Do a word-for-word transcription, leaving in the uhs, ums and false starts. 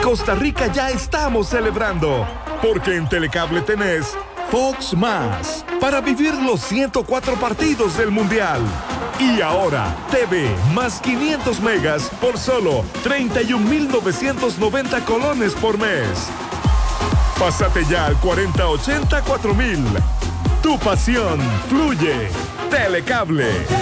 Costa Rica ya estamos celebrando, porque en Telecable tenés Fox Más, para vivir los ciento cuatro partidos del Mundial. Y ahora, T V más quinientos megas por solo treinta y un mil novecientos noventa colones por mes. Pásate ya al cuarenta ochenta cuatro mil. Tu pasión fluye. Telecable.